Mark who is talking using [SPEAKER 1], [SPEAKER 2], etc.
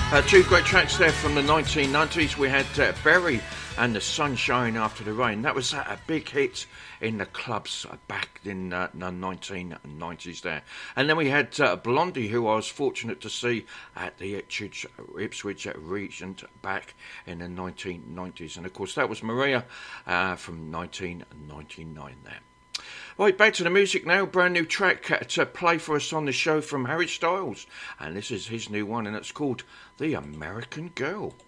[SPEAKER 1] Two great tracks there from the 1990s. We had Berry and The Sunshine After the Rain. That was a big hit in the clubs back in the 1990s there. And then we had Blondie, who I was fortunate to see at the Ipswich Regent back in the 1990s. And of course that was Maria from 1999 there. Right, back to the music now. Brand new track to play for us on the show from Harry Styles. And this is his new one, and it's called The American Girl.